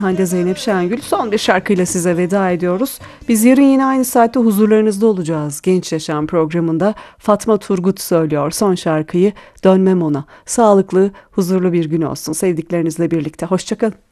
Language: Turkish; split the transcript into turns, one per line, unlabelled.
Hande Zeynep Şengül son bir şarkıyla size veda ediyoruz. Biz yarın yine aynı saatte huzurlarınızda olacağız. Genç Yaşam programında Fatma Turgut söylüyor son şarkıyı Dönmem Ona. Sağlıklı, huzurlu bir gün olsun sevdiklerinizle birlikte. Hoşçakalın.